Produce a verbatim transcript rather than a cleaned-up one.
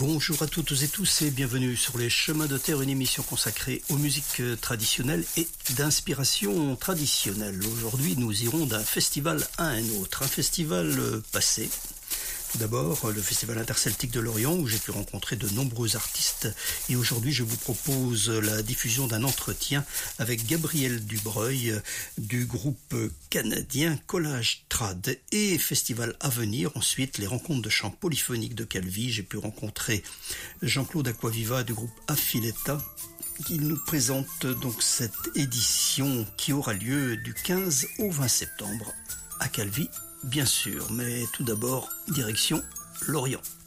Bonjour à toutes et tous et bienvenue sur les Chemins de Terre, une émission consacrée aux musiques traditionnelles et d'inspiration traditionnelle. Aujourd'hui, nous irons d'un festival à un autre, un festival passé. Tout d'abord, le Festival interceltique de Lorient, où j'ai pu rencontrer de nombreux artistes. Et aujourd'hui, je vous propose la diffusion d'un entretien avec Gabriel Dubreuil du groupe canadien Collage Trad. Et festival à venir, ensuite, les rencontres de chant polyphonique de Calvi. J'ai pu rencontrer Jean-Claude Aquaviva du groupe Affiletta, qui nous présente donc cette édition qui aura lieu du quinze au vingt septembre à Calvi. Bien sûr, mais tout d'abord, direction Lorient.